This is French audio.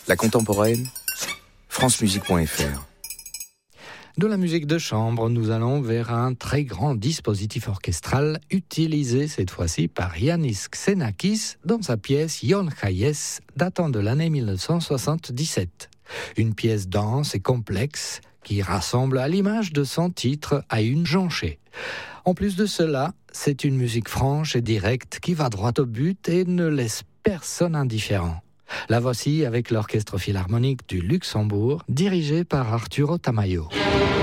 La contemporaine, francemusique.fr. De la musique de chambre, nous allons vers un très grand dispositif orchestral utilisé cette fois-ci par Yannis Xenakis dans sa pièce Yon Hayes datant de l'année 1977. Une pièce dense et complexe qui rassemble à l'image de son titre à une jonchée. En plus de cela, c'est une musique franche et directe qui va droit au but et ne laisse personne indifférent. La voici avec l'Orchestre Philharmonique du Luxembourg, dirigé par Arturo Tamayo.